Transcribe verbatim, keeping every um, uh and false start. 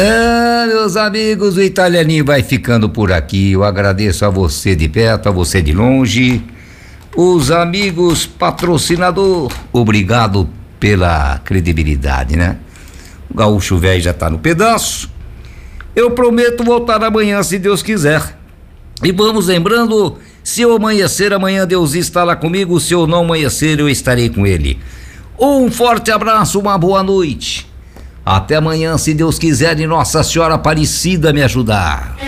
Ah, meus amigos, o Italianinho vai ficando por aqui. Eu agradeço a você de perto, a você de longe. Os amigos patrocinador, obrigado pela credibilidade, né? O gaúcho velho já tá no pedaço. Eu prometo voltar amanhã, se Deus quiser. E vamos lembrando, se eu amanhecer, amanhã Deus está lá comigo. Se eu não amanhecer, eu estarei com ele. Um forte abraço, uma boa noite. Até amanhã, se Deus quiser e Nossa Senhora Aparecida me ajudar.